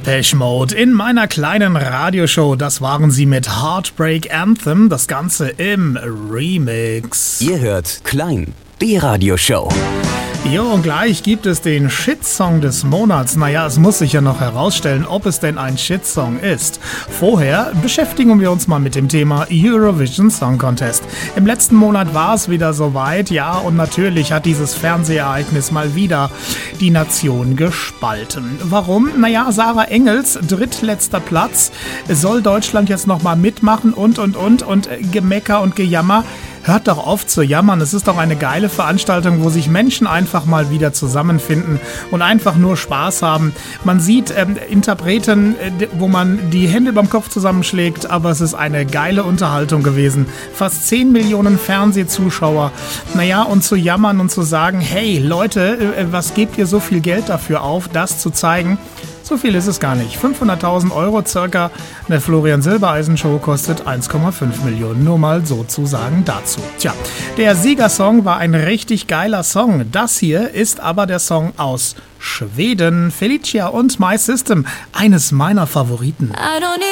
Depeche Mode in meiner kleinen Radioshow. Das waren sie mit Heartbreak Anthem, das Ganze im Remix. Ihr hört Klein, die Radioshow. Jo, und gleich gibt es den Shitsong des Monats. Naja, es muss sich ja noch herausstellen, ob es denn ein Shitsong ist. Vorher beschäftigen wir uns mal mit dem Thema Eurovision Song Contest. Im letzten Monat war es wieder soweit, ja, und natürlich hat dieses Fernsehereignis mal wieder die Nation gespalten. Warum? Naja, Sarah Engels, drittletzter Platz, soll Deutschland jetzt nochmal mitmachen und Gemecker und Gejammer. Hört doch auf zu jammern, es ist doch eine geile Veranstaltung, wo sich Menschen einfach mal wieder zusammenfinden und einfach nur Spaß haben. Man sieht Interpreten, wo man die Hände überm Kopf zusammenschlägt, aber es ist eine geile Unterhaltung gewesen. Fast 10 Millionen Fernsehzuschauer. Naja, und zu jammern und zu sagen, hey Leute, was gebt ihr so viel Geld dafür auf, das zu zeigen? So viel ist es gar nicht. 500.000 € circa. Eine Florian Silbereisen Show kostet 1,5 Millionen. Nur mal sozusagen dazu. Tja, der Siegersong war ein richtig geiler Song. Das hier ist aber der Song aus Schweden. Felicia und My System. Eines meiner Favoriten. I don't need